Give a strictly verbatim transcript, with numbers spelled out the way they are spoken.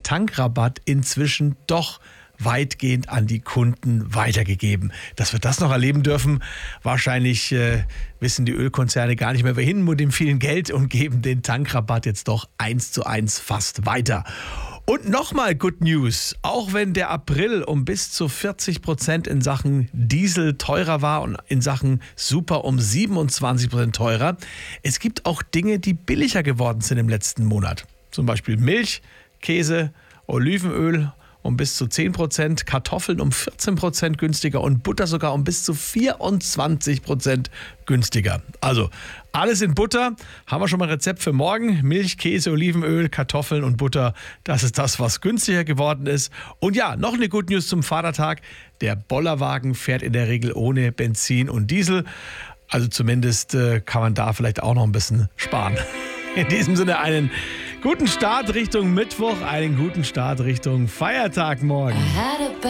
Tankrabatt inzwischen doch weitgehend an die Kunden weitergegeben. Dass wir das noch erleben dürfen, wahrscheinlich äh, wissen die Ölkonzerne gar nicht mehr wohin mit dem vielen Geld und geben den Tankrabatt jetzt doch eins zu eins fast weiter. Und nochmal Good News, auch wenn der April um bis zu vierzig Prozent in Sachen Diesel teurer war und in Sachen Super um siebenundzwanzig Prozent teurer, es gibt auch Dinge, die billiger geworden sind im letzten Monat. Zum Beispiel Milch, Käse, Olivenöl um bis zu zehn Prozent, Kartoffeln um vierzehn Prozent günstiger und Butter sogar um bis zu vierundzwanzig Prozent günstiger. Also alles in Butter. Haben wir schon mal ein Rezept für morgen. Milch, Käse, Olivenöl, Kartoffeln und Butter. Das ist das, was günstiger geworden ist. Und ja, noch eine Good News zum Vatertag. Der Bollerwagen fährt in der Regel ohne Benzin und Diesel. Also zumindest äh, kann man da vielleicht auch noch ein bisschen sparen. In diesem Sinne einen guten Start Richtung Mittwoch, einen guten Start Richtung Feiertag morgen.